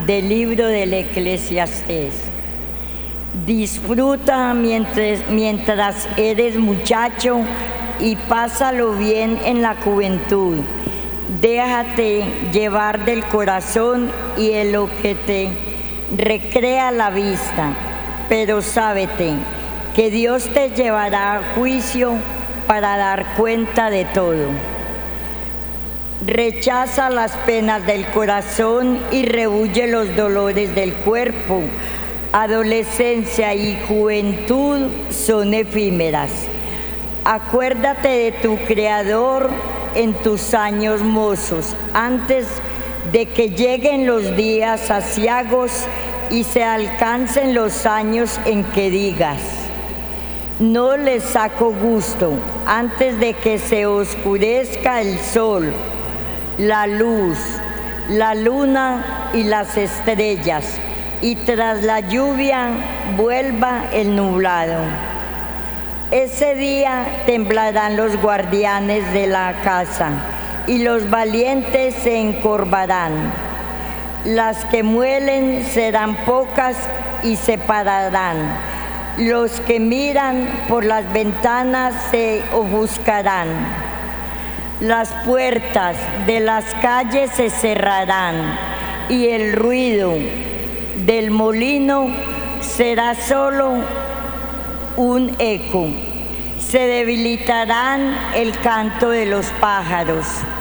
del libro del Eclesiastés. Disfruta mientras eres muchacho y pásalo bien en la juventud. Déjate llevar del corazón y en lo que te recrea la vista, pero sábete que Dios te llevará a juicio para dar cuenta de todo. Rechaza las penas del corazón y rehuye los dolores del cuerpo. Adolescencia y juventud son efímeras. Acuérdate de tu Creador en tus años mozos, antes de que lleguen los días aciagos y se alcancen los años en que digas: no les saco gusto, antes de que se oscurezca el sol, la luz, la luna y las estrellas, y tras la lluvia vuelva el nublado. Ese día temblarán los guardianes de la casa, y los valientes se encorvarán. Las que muelen serán pocas y se pararán. Los que miran por las ventanas se ofuscarán. Las puertas de las calles se cerrarán, y el ruido del molino será solo un eco. Se debilitarán el canto de los pájaros.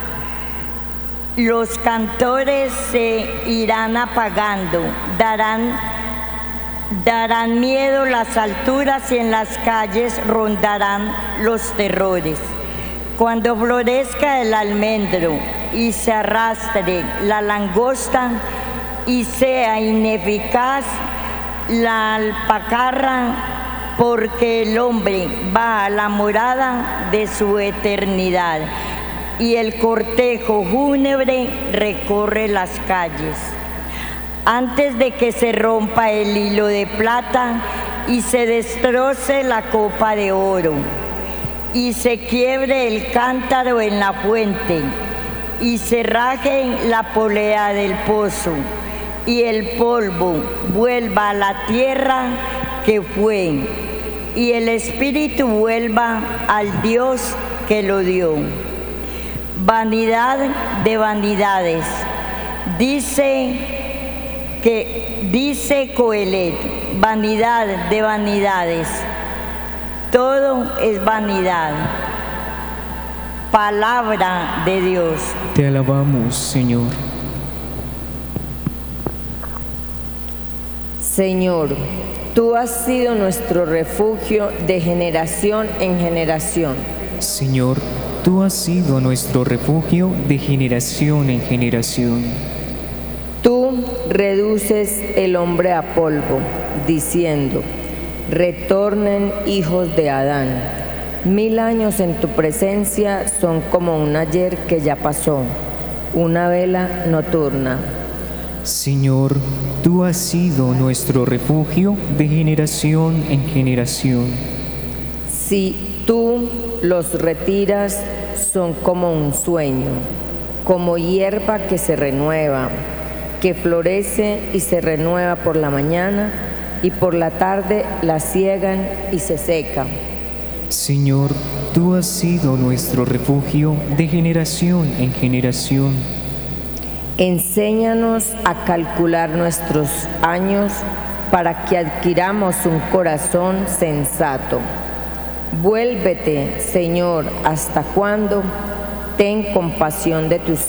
Los cantores se irán apagando, darán miedo las alturas y en las calles rondarán los terrores. Cuando florezca el almendro y se arrastre la langosta y sea ineficaz la alpacarra, porque el hombre va a la morada de su eternidad y el cortejo fúnebre recorre las calles. Antes de que se rompa el hilo de plata y se destroce la copa de oro y se quiebre el cántaro en la fuente y se raje la polea del pozo y el polvo vuelva a la tierra que fue, y el espíritu vuelva al Dios que lo dio. Vanidad de vanidades, dice Coelet, vanidad de vanidades, todo es vanidad. Palabra de Dios. Te alabamos, Señor. Señor, tú has sido nuestro refugio de generación en generación. Señor, tú has sido nuestro refugio de generación en generación. Tú reduces el hombre a polvo, diciendo: retornen hijos de Adán. 1000 años en tu presencia son como un ayer que ya pasó, una vela nocturna. Señor, tú has sido nuestro refugio de generación en generación. Si tú los retiras, son como un sueño, como hierba que se renueva, que florece y se renueva por la mañana, y por la tarde la siegan y se seca. Señor, tú has sido nuestro refugio de generación en generación. Enséñanos a calcular nuestros años para que adquiramos un corazón sensato. Vuélvete, Señor, ¿hasta cuándo? Ten compasión de tus